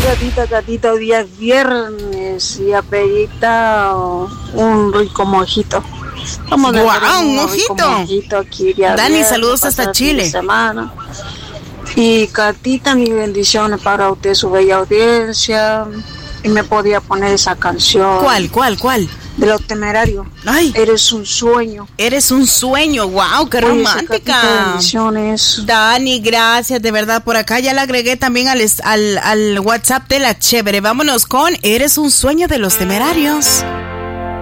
Catita, hoy día es viernes y apellita un rico mojito. Vamos a ¡Guau, un mojito! Aquí, Dani, saludos hasta Chile. Y Catita, mis bendiciones para usted, su bella audiencia. Y me podía poner esa canción. ¿Cuál? De Los Temerarios. Ay. Eres un sueño. Eres un sueño. ¡Wow! ¡Qué romántica! Catita, bendiciones. Dani, gracias, de verdad. Por acá ya la agregué también al WhatsApp de la chévere. Vámonos con Eres un sueño de Los Temerarios.